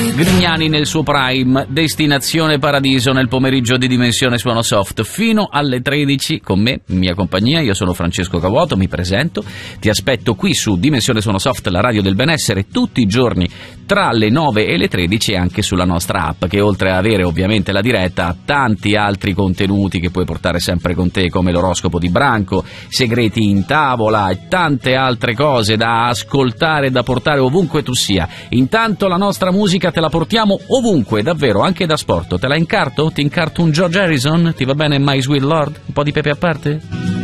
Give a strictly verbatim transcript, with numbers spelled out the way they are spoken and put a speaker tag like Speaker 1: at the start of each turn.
Speaker 1: Grignani nel suo prime, destinazione paradiso nel pomeriggio di Dimensione Suono Soft, fino alle tredici con me, mia compagnia. Io sono Francesco Cavuoto, mi presento, ti aspetto qui su Dimensione Suono Soft, la radio del benessere, tutti i giorni tra le nove e le tredici, e anche sulla nostra app, che oltre ad avere ovviamente la diretta ha tanti altri contenuti che puoi portare sempre con te, come l'oroscopo di Branco, segreti in tavola e tante altre cose da ascoltare e da portare ovunque tu sia. Intanto la nostra musica te la portiamo ovunque, davvero, anche da sport. Te la incarto? Ti incarto un George Harrison? Ti va bene My Sweet Lord? Un po' di pepe a parte?